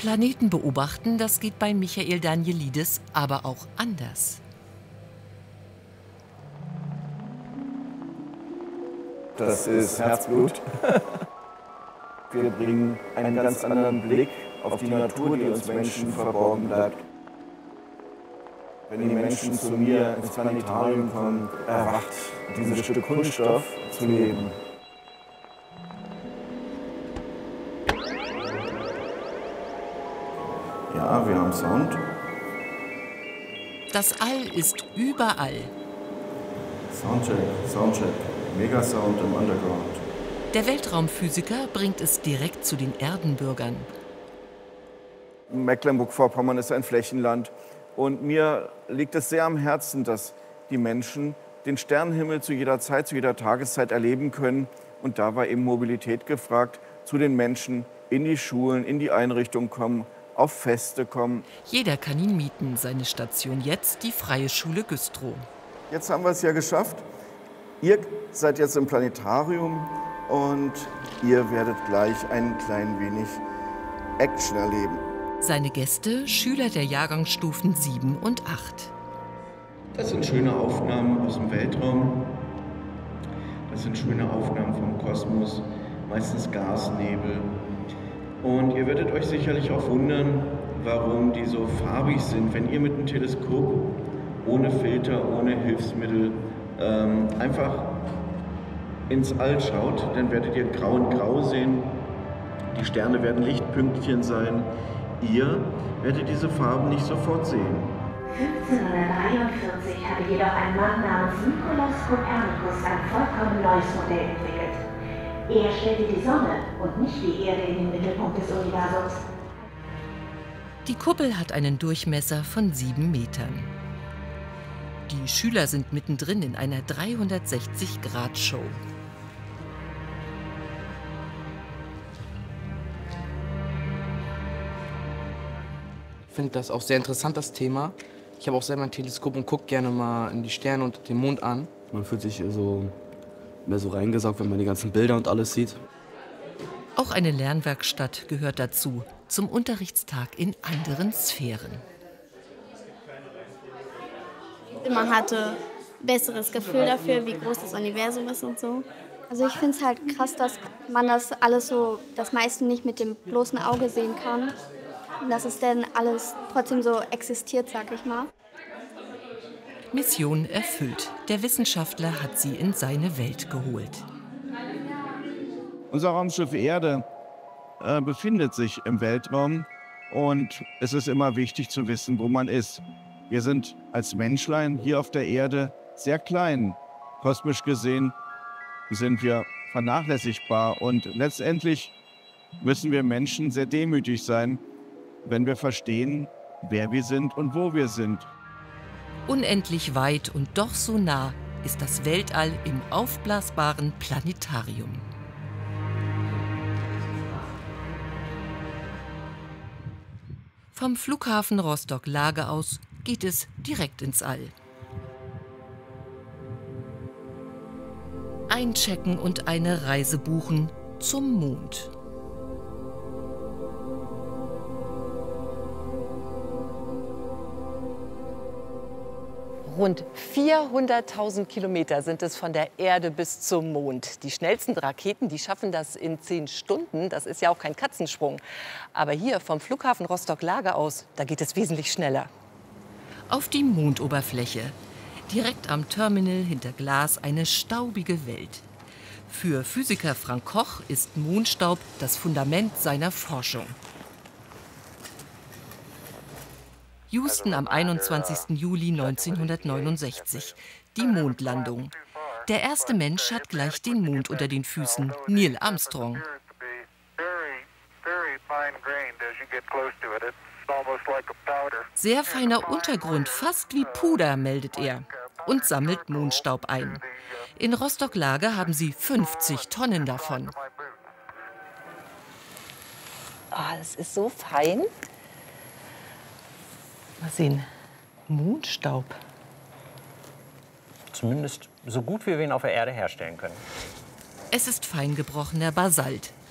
Planeten beobachten, das geht bei Michael Danielidis aber auch anders. Das ist Herzblut. Wir bringen einen ganz anderen Blick auf die Natur, die uns Menschen verborgen bleibt. Wenn die Menschen zu mir ins Planetarium kommen, erwacht dieses Stück Kunststoff zu leben. Ja, wir haben Sound. Das All ist überall. Soundcheck, Soundcheck. Megasound im Underground. Der Weltraumphysiker bringt es direkt zu den Erdenbürgern. Mecklenburg-Vorpommern ist ein Flächenland. Und mir liegt es sehr am Herzen, dass die Menschen den Sternenhimmel zu jeder Zeit, zu jeder Tageszeit erleben können. Und da war eben Mobilität gefragt, zu den Menschen in die Schulen, in die Einrichtungen kommen, auf Feste kommen. Jeder kann ihn mieten, seine Station jetzt die Freie Schule Güstrow. Jetzt haben wir es ja geschafft. Ihr seid jetzt im Planetarium und ihr werdet gleich ein klein wenig Action erleben. Seine Gäste, Schüler der Jahrgangsstufen 7 und 8. Das sind schöne Aufnahmen aus dem Weltraum. Das sind schöne Aufnahmen vom Kosmos, meistens Gasnebel. Und ihr werdet euch sicherlich auch wundern, warum die so farbig sind. Wenn ihr mit einem Teleskop ohne Filter, ohne Hilfsmittel einfach ins All schaut, dann werdet ihr grau in grau sehen. Die Sterne werden Lichtpünktchen sein. Ihr werdet diese Farben nicht sofort sehen. 1543 hatte jedoch ein Mann namens Nikolaus Kopernikus ein vollkommen neues Modell entwickelt. Er stellte die Sonne und nicht die Erde in den Mittelpunkt des Universums. Die Kuppel hat einen Durchmesser von 7 Metern. Die Schüler sind mittendrin in einer 360-Grad-Show. Ich finde das auch sehr interessant, das Thema. Ich habe auch selber ein Teleskop und gucke gerne mal in die Sterne und den Mond an. Man fühlt sich so mehr so reingesaugt, wenn man die ganzen Bilder und alles sieht. Auch eine Lernwerkstatt gehört dazu, zum Unterrichtstag in anderen Sphären. Man hatte ein besseres Gefühl dafür, wie groß das Universum ist und so. Also ich finde es halt krass, dass man das alles so, das meiste nicht mit dem bloßen Auge sehen kann. Und dass es denn alles trotzdem so existiert, sag ich mal. Mission erfüllt. Der Wissenschaftler hat sie in seine Welt geholt. Unser Raumschiff Erde befindet sich im Weltraum und es ist immer wichtig zu wissen, wo man ist. Wir sind als Menschlein hier auf der Erde sehr klein. Kosmisch gesehen sind wir vernachlässigbar und letztendlich müssen wir Menschen sehr demütig sein, wenn wir verstehen, wer wir sind und wo wir sind. Unendlich weit und doch so nah ist das Weltall im aufblasbaren Planetarium. Vom Flughafen Rostock-Lage aus geht es direkt ins All. Einchecken und eine Reise buchen zum Mond. Rund 400.000 Kilometer sind es von der Erde bis zum Mond. Die schnellsten Raketen, die schaffen das in 10 Stunden. Das ist ja auch kein Katzensprung. Aber hier vom Flughafen Rostock-Lage aus, da geht es wesentlich schneller. Auf die Mondoberfläche. Direkt am Terminal hinter Glas eine staubige Welt. Für Physiker Frank Koch ist Mondstaub das Fundament seiner Forschung. Houston am 21. Juli 1969. Die Mondlandung. Der erste Mensch hat gleich den Mond unter den Füßen, Neil Armstrong. Sehr feiner Untergrund, fast wie Puder, meldet er. Und sammelt Mondstaub ein. In Rostock-Lage haben sie 50 Tonnen davon. Oh, das ist so fein. Mal sehen, Mondstaub. Zumindest so gut, wie wir ihn auf der Erde herstellen können. Es ist fein gebrochener Basalt.